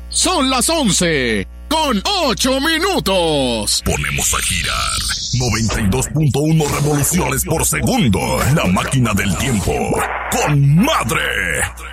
Son las 11:08. Ponemos a girar 92.1 revoluciones por segundo. La máquina del tiempo. ¡Con madre!